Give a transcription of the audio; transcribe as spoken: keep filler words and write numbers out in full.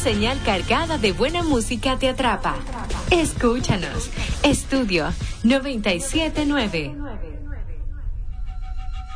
señal cargada de buena música te atrapa. Escúchanos. Estudio noventa y siete nueve.